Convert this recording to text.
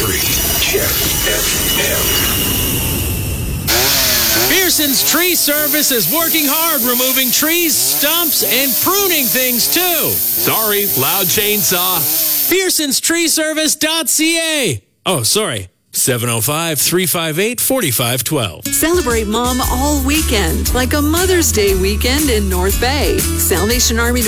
Check FM. Pearson's Tree Service is working hard removing trees, stumps, and pruning things too. Sorry, loud chainsaw. Pearson'sTreeService.ca. Oh, sorry. 705-358-4512. Celebrate Mom all weekend, like a Mother's Day weekend in North Bay. Salvation Army